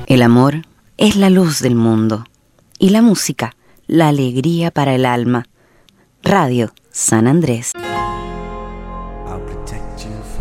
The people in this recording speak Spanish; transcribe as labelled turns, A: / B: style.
A: El amor es la luz del mundo y la música, la alegría para el alma. Radio San Andrés.